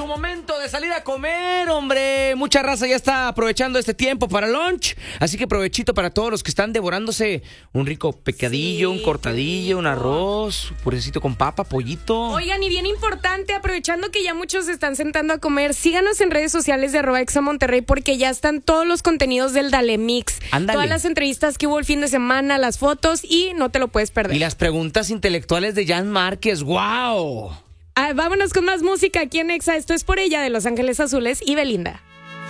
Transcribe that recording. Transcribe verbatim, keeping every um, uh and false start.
tu momento de salir a comer, hombre. Mucha raza ya está aprovechando este tiempo para lunch. Así que provechito para todos los que están devorándose un rico pecadillo, sí, un cortadillo, un arroz, un purecito con papa, pollito. Oigan, y bien importante, aprovechando que ya muchos se están sentando a comer, síganos en redes sociales de arroba Exa Monterrey porque ya están todos los contenidos del Dale Mix. Ándale. Todas las entrevistas que hubo el fin de semana, las fotos y no te lo puedes perder. Y las preguntas intelectuales de Jan Márquez, ¡wow! Ah, vámonos con más música aquí en Exa. Esto es Por Ella de Los Ángeles Azules y Belinda.